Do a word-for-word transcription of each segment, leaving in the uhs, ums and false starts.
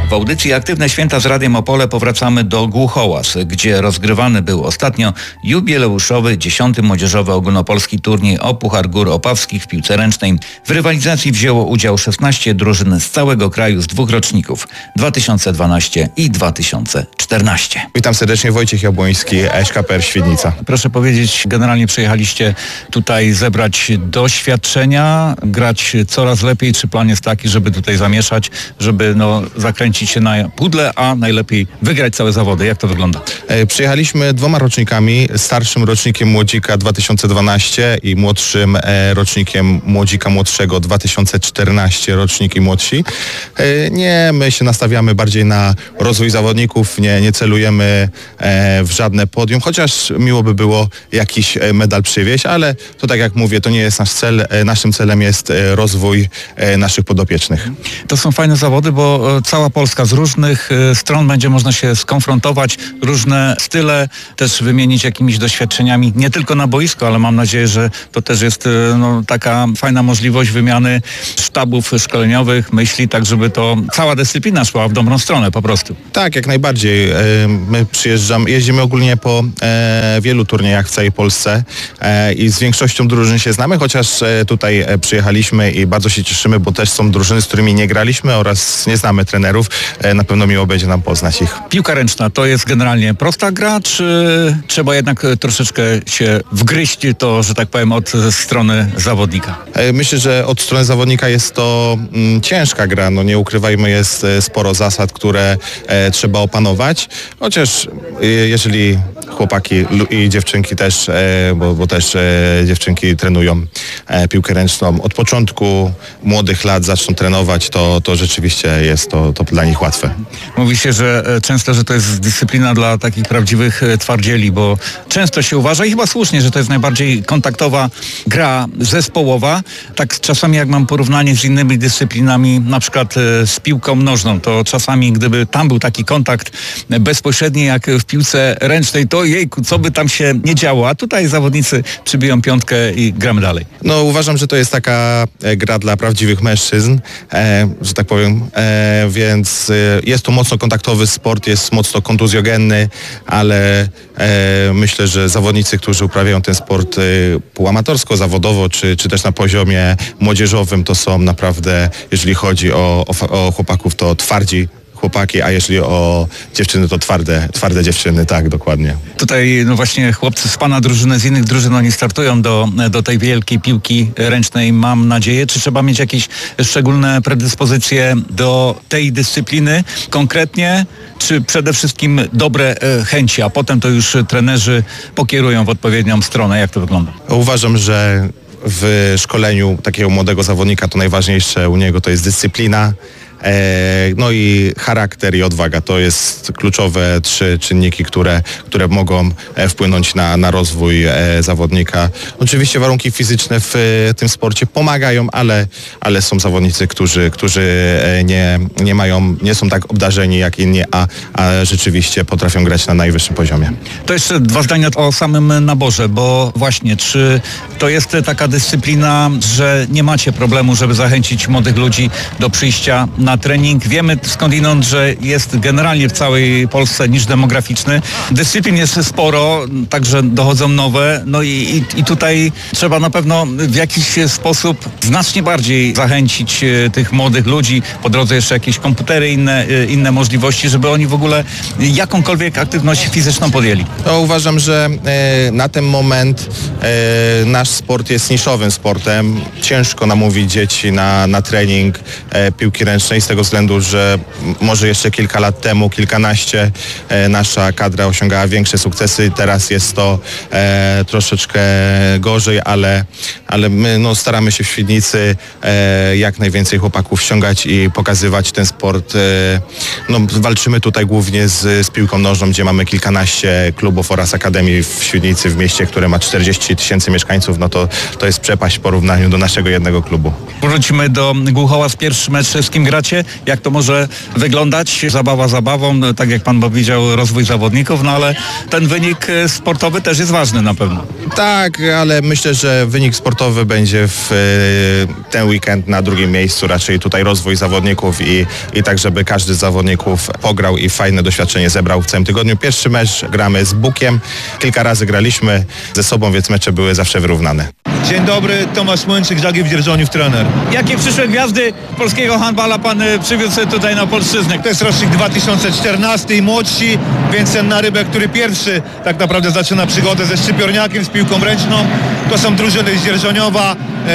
W audycji Aktywne Święta z Radiem Opole powracamy do Głuchołaz, gdzie rozgrywany był ostatnio jubileuszowy dziesiąty młodzieżowy ogólnopolski turniej o Puchar Gór Opawskich w piłce ręcznej. W rywalizacji wzięło udział szesnaście drużyn z całego kraju z dwóch roczników dwa tysiące dwunasty i dwa tysiące czternasty. Witam serdecznie, Wojciech Jabłoński, S K P R Świdnica. Proszę powiedzieć, generalnie przyjechaliście tutaj zebrać doświadczenia, grać coraz lepiej, czy plan jest taki, żeby tutaj zamieszać, żeby no, zakręcić się na pudle, a najlepiej wygrać całe zawody. Jak to wygląda? E, przyjechaliśmy dwoma rocznikami, starszym rocznikiem Młodzika dwa tysiące dwunasty i młodszym e, rocznikiem Młodzika Młodszego dwa tysiące czternasty, roczniki młodsi. E, nie, my się nastawiamy bardziej na rozwój zawodników, nie, nie celujemy e, w żadne podium, chociaż miło by było jakiś e, medal przywieźć, ale to tak jak mówię, to nie jest nasz cel. E, naszym celem jest e, rozwój e, naszych podopiecznych. To są fajne zawody, bo e, cała Polska z różnych e, stron będzie można się skonfrontować, różne style, też wymienić jakimiś doświadczeniami, nie tylko na boisku, ale mam nadzieję, że to też jest e, no, taka fajna możliwość wymiany sztabów szkoleniowych, myśli, tak żeby to cała dyscyplina szła w dobrą stronę po prostu. Tak, jak najbardziej. E, my przyjeżdżamy, jeździmy ogólnie po e, wielu turniejach w całej Polsce e, i z większością drużyn się znamy, chociaż e, tutaj e, przyjechaliśmy i bardzo się cieszymy, bo też są drużyny, z którymi nie graliśmy oraz nie znamy trenerów. E, na pewno miło będzie nam poznać ich. Piłka ręczna to jest generalnie prosta gra, czy trzeba jednak troszeczkę się wgryźć to, że tak powiem, od strony zawodnika? E, myślę, że od strony zawodnika jest to mm, ciężka gra. No nie ukrywajmy, jest e, sporo zasad, które e, trzeba opanować, chociaż e, jeżeli chłopaki i dziewczynki też, e, bo, bo też e, dziewczynki trenują e, piłkę ręczną od początku młodych lat zaczną trenować, to, to rzeczywiście jest to, to dla nich łatwe. Mówi się, że e, często, że to jest dyscyplina dla takich prawdziwych e, twardzieli, bo często się uważa i chyba słusznie, że to jest najbardziej kontaktowa gra zespołowa. Tak czasami jak mam porównanie z innymi dyscyplinami, na przykład e, z piłką nożną, to czasami gdyby tam był taki kontakt bezpośredni jak w piłce ręcznej, to jejku, co by tam się nie działo, a tutaj zawodnicy przybiją piątkę i gramy dalej. No uważam, że to jest taka e, gra dla prawdziwych mężczyzn, e, że tak powiem, e, więc e, jest to mocno kontaktowy sport, jest mocno kontuzjogenny, ale e, myślę, że zawodnicy, którzy uprawiają ten sport e, półamatorsko, zawodowo, czy, czy też na poziomie młodzieżowym, to są naprawdę, jeżeli chodzi o, o, o chłopaków, to twardzi chłopaki, a jeżeli o dziewczyny, to twarde, twarde dziewczyny, tak, dokładnie. Tutaj no właśnie chłopcy z pana drużyny, z innych drużyn, oni startują do, do tej wielkiej piłki ręcznej, mam nadzieję. Czy trzeba mieć jakieś szczególne predyspozycje do tej dyscypliny konkretnie, czy przede wszystkim dobre e, chęci, a potem to już trenerzy pokierują w odpowiednią stronę? Jak to wygląda? Uważam, że w szkoleniu takiego młodego zawodnika to najważniejsze u niego to jest dyscyplina, no i charakter i odwaga. To jest kluczowe trzy czynniki, które, które mogą wpłynąć na, na rozwój zawodnika. Oczywiście warunki fizyczne w tym sporcie pomagają, ale, ale są zawodnicy, którzy, którzy nie, nie mają, nie są tak obdarzeni jak inni, a, a rzeczywiście potrafią grać na najwyższym poziomie. To jeszcze dwa zdania o samym naborze, bo właśnie, czy to jest taka dyscyplina, że nie macie problemu, żeby zachęcić młodych ludzi do przyjścia na na trening. Wiemy skądinąd, że jest generalnie w całej Polsce niż demograficzny. Dyscyplin jest sporo, także dochodzą nowe. No i, i, i tutaj trzeba na pewno w jakiś sposób znacznie bardziej zachęcić e, tych młodych ludzi. Po drodze jeszcze jakieś komputery, inne, e, inne możliwości, żeby oni w ogóle jakąkolwiek aktywność fizyczną podjęli. No, uważam, że e, na ten moment e, nasz sport jest niszowym sportem. Ciężko namówić dzieci na, na trening e, piłki ręcznej z tego względu, że może jeszcze kilka lat temu, kilkanaście, e, nasza kadra osiągała większe sukcesy. Teraz jest to e, troszeczkę gorzej, ale, ale my no, staramy się w Świdnicy e, jak najwięcej chłopaków ściągać i pokazywać ten sport. E, no, walczymy tutaj głównie z, z piłką nożną, gdzie mamy kilkanaście klubów oraz akademii w Świdnicy, w mieście, które ma czterdzieści tysięcy mieszkańców. No to, to jest przepaść w porównaniu do naszego jednego klubu. Wrócimy do Głuchołaz. Pierwszy mecz, z kim gracie? wiecie, jak to może wyglądać. Zabawa zabawą, tak jak pan powiedział, rozwój zawodników, no ale ten wynik sportowy też jest ważny na pewno. Tak, ale myślę, że wynik sportowy będzie w e, ten weekend na drugim miejscu. Raczej tutaj rozwój zawodników i, i tak, żeby każdy z zawodników pograł i fajne doświadczenie zebrał w całym tygodniu. Pierwszy mecz gramy z Bukiem. Kilka razy graliśmy ze sobą, więc mecze były zawsze wyrównane. Dzień dobry, Tomasz Młyńczyk, Żagiel Dzierżoniów, trener. Jakie przyszłe gwiazdy polskiego handbala pan y, przywiózł tutaj na Polszczyznę? To jest rocznik dwa tysiące czternasty i młodsi, więc ten Narybek, który pierwszy tak naprawdę zaczyna przygodę ze szczypiorniakiem, z piłką ręczną. To są drużyny z Dzierżoniowa, e,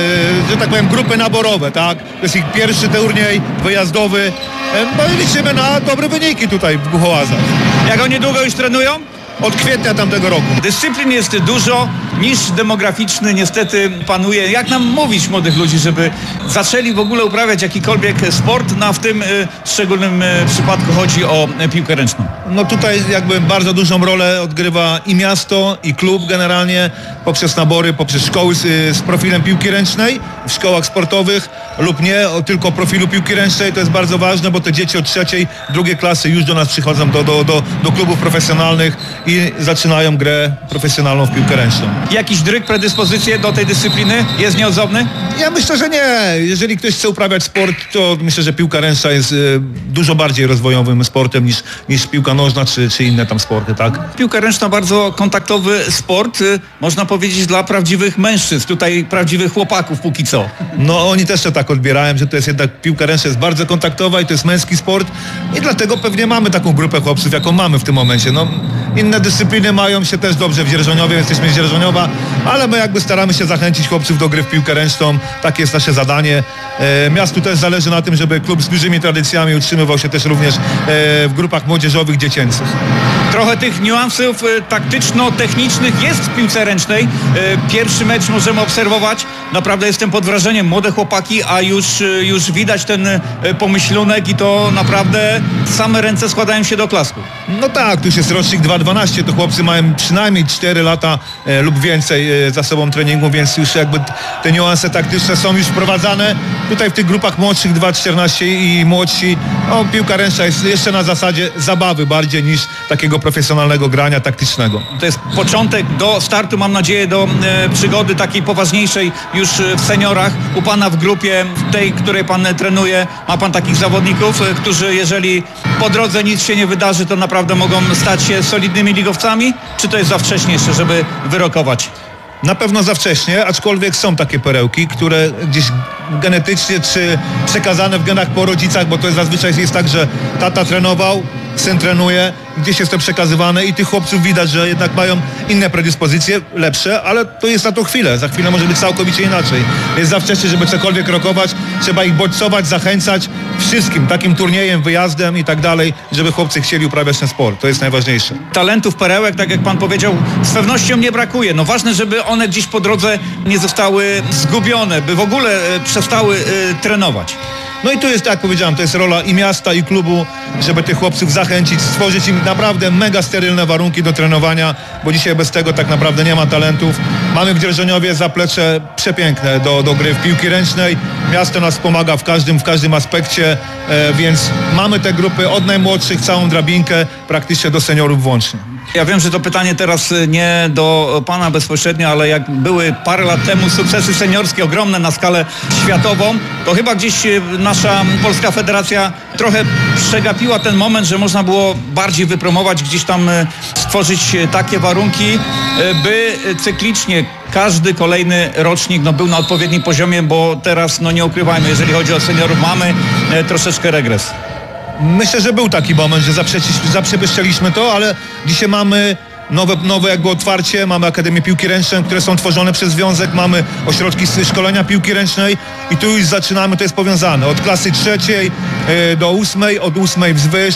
że tak powiem grupy naborowe, tak? To jest ich pierwszy turniej wyjazdowy. E, no i liczymy na dobre wyniki tutaj w Buchołazach. Jak oni długo już trenują? Od kwietnia tamtego roku. Dyscyplin jest dużo, niż demograficzny niestety panuje. Jak nam mówić młodych ludzi, żeby zaczęli w ogóle uprawiać jakikolwiek sport, no a w tym y, szczególnym y, przypadku chodzi o y, piłkę ręczną? No tutaj jakby bardzo dużą rolę odgrywa i miasto, i klub generalnie poprzez nabory, poprzez szkoły z, z profilem piłki ręcznej w szkołach sportowych lub nie, o, tylko profilu piłki ręcznej. To jest bardzo ważne, bo te dzieci od trzeciej, drugiej klasy już do nas przychodzą do, do, do, do klubów profesjonalnych i zaczynają grę profesjonalną w piłkę ręczną. Jakiś dryg, predyspozycje do tej dyscypliny jest nieodzowny? Ja myślę, że nie. Jeżeli ktoś chce uprawiać sport, to myślę, że piłka ręczna jest y, dużo bardziej rozwojowym sportem niż, niż piłka nożna czy, czy inne tam sporty, tak? Piłka ręczna bardzo kontaktowy sport, y, można powiedzieć dla prawdziwych mężczyzn, tutaj prawdziwych chłopaków póki co. No oni też to tak odbierają, że to jest jednak piłka ręczna jest bardzo kontaktowa i to jest męski sport i dlatego pewnie mamy taką grupę chłopców, jaką mamy w tym momencie. No, inne dyscypliny mają się też dobrze w Dzierżoniowie, jesteśmy z Dzierżoniowa, ale my jakby staramy się zachęcić chłopców do gry w piłkę ręczną. Takie jest nasze zadanie. E, miastu też zależy na tym, żeby klub z dużymi tradycjami utrzymywał się też również e, w grupach młodzieżowych, dziecięcych. Trochę tych niuansów y, taktyczno-technicznych jest w piłce ręcznej. Y, pierwszy mecz możemy obserwować. Naprawdę jestem pod wrażeniem. Młode chłopaki, a już, y, już widać ten y, pomyślunek i to naprawdę same ręce składają się do klasku. No tak, tu już jest rocznik dwa dwanaście, to chłopcy mają przynajmniej cztery lata e, lub więcej e, za sobą treningu, więc już jakby te niuanse taktyczne są już wprowadzane. Tutaj w tych grupach młodszych dwa czternaście i młodsi, no, piłka ręczna jest jeszcze na zasadzie zabawy bardziej niż takiego profesjonalnego grania taktycznego. To jest początek do startu, mam nadzieję, do e, przygody takiej poważniejszej już e, w seniorach. U pana w grupie, w tej, której pan e, trenuje, ma pan takich zawodników, e, którzy jeżeli po drodze nic się nie wydarzy, to naprawdę mogą stać się solidnymi ligowcami? Czy to jest za wcześnie jeszcze, żeby wyrokować? Na pewno za wcześnie, aczkolwiek są takie perełki, które gdzieś genetycznie czy przekazane w genach po rodzicach, bo to jest zazwyczaj jest tak, że tata trenował, syn trenuje, gdzieś jest to przekazywane i tych chłopców widać, że jednak mają inne predyspozycje, lepsze, ale to jest na to chwilę. Za chwilę może być całkowicie inaczej. Jest za wcześnie, żeby cokolwiek rokować. Trzeba ich bodźcować, zachęcać wszystkim, takim turniejem, wyjazdem i tak dalej, żeby chłopcy chcieli uprawiać ten sport. To jest najważniejsze. Talentów, perełek, tak jak pan powiedział, z pewnością nie brakuje. No ważne, żeby one gdzieś po drodze nie zostały zgubione, by w ogóle e, przestały e, trenować. No i tu jest, tak jak powiedziałem, to jest rola i miasta, i klubu, żeby tych chłopców zachęcić, stworzyć im naprawdę mega sterylne warunki do trenowania, bo dzisiaj bez tego tak naprawdę nie ma talentów. Mamy w Dzierżoniowie zaplecze przepiękne do, do gry w piłki ręcznej. Miasto nas pomaga w każdym, w każdym aspekcie, e, więc mamy te grupy od najmłodszych, całą drabinkę, praktycznie do seniorów włącznie. Ja wiem, że to pytanie teraz nie do pana bezpośrednio, ale jak były parę lat temu sukcesy seniorskie ogromne na skalę światową, to chyba gdzieś nasza Polska Federacja trochę przegapiła ten moment, że można było bardziej wypromować, gdzieś tam stworzyć takie warunki, by cyklicznie każdy kolejny rocznik no, był na odpowiednim poziomie, bo teraz, no nie ukrywajmy, jeżeli chodzi o seniorów, mamy troszeczkę regres. Myślę, że był taki moment, że zaprzepyszczeliśmy to, ale dzisiaj mamy nowe, nowe jakby otwarcie, mamy Akademię Piłki Ręcznej, które są tworzone przez Związek, mamy ośrodki szkolenia piłki ręcznej i tu już zaczynamy, to jest powiązane, od klasy trzeciej do ósmej, od ósmej wzwyż.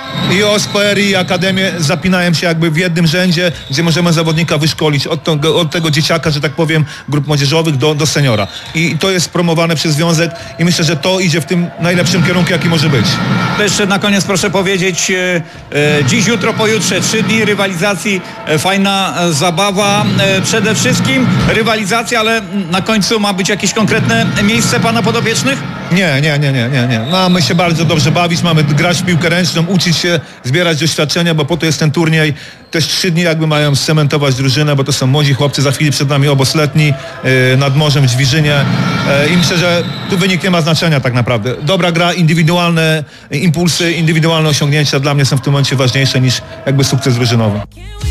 I O S P R i Akademie zapinają się jakby w jednym rzędzie, gdzie możemy zawodnika wyszkolić od tego, od tego dzieciaka, że tak powiem, grup młodzieżowych do, do seniora. I to jest promowane przez Związek i myślę, że to idzie w tym najlepszym kierunku, jaki może być. To jeszcze na koniec proszę powiedzieć, e, e, dziś, jutro, pojutrze, trzy dni rywalizacji, e, fajna e, zabawa, e, przede wszystkim rywalizacja, ale na końcu ma być jakieś konkretne miejsce pana podopiecznych? Nie, nie, nie, nie, nie, nie. Mamy się bardzo dobrze bawić, mamy grać w piłkę ręczną, uczyć się, zbierać doświadczenia, bo po to jest ten turniej. Też trzy dni jakby mają scementować drużynę, bo to są młodzi chłopcy, za chwilę przed nami obóz letni yy, nad morzem w Dźwiżynie. Yy, I myślę, że tu wynik nie ma znaczenia tak naprawdę. Dobra gra, indywidualne impulsy, indywidualne osiągnięcia dla mnie są w tym momencie ważniejsze niż jakby sukces drużynowy.